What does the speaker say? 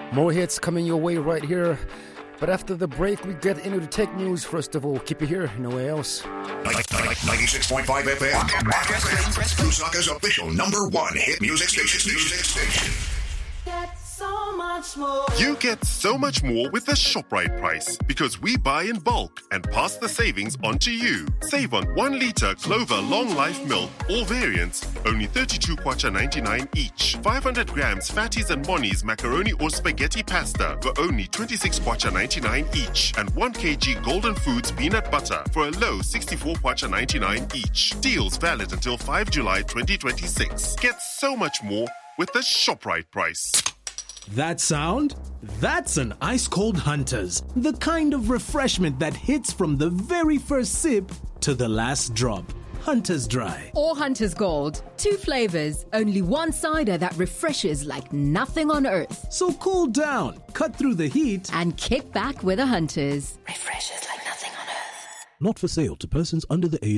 More hits coming your way right here. But after the break, we get into the tech news first of all. Keep it here, nowhere else. 96.5 FM. Lusaka's official #1 hit music station. Get so much more. You get so much more with the ShopRite price because we buy in bulk and pass the savings on to you. Save on 1 litre Clover Long Life milk, all variants, only 32 kwacha 99 each. 500 grams Fatties and Bonnie's macaroni or spaghetti pasta for only 26 kwacha 99 each. And 1 kg Golden Foods peanut butter for a low 64 kwacha 99 each. Deals valid until 5 July 2026. Get so much more with the ShopRite price. That sound? That's an ice-cold Hunter's. The kind of refreshment that hits from the very first sip to the last drop. Hunter's Dry. Or Hunter's Gold. 2 flavors, only 1 cider that refreshes like nothing on earth. So cool down, cut through the heat, and kick back with a Hunter's. Refreshes like nothing on earth. Not for sale to persons under the age